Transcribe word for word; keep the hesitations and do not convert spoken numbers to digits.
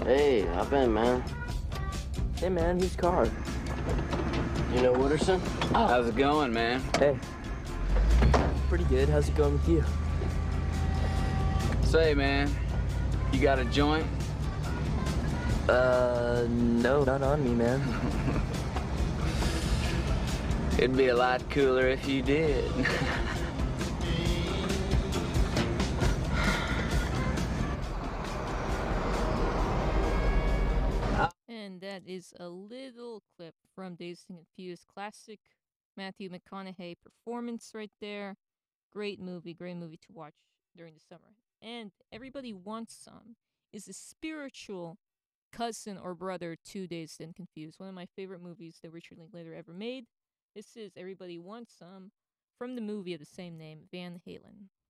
Hey, hop in, man. Hey, man, whose car? You know Wooderson? Oh. How's it going, man? Hey. Pretty good. How's it going with you? Say, man, you got a joint? Uh, no, not on me, man. It'd be a lot cooler if you did. And that is a little clip from Dazed and Confused. Classic Matthew McConaughey performance right there. Great movie, great movie to watch during the summer. And Everybody Wants Some is a spiritual cousin or brother to Dazed and Confused. One of my favorite movies that Richard Linklater ever made. This is Everybody Wants Some from the movie of the same name, Van Halen.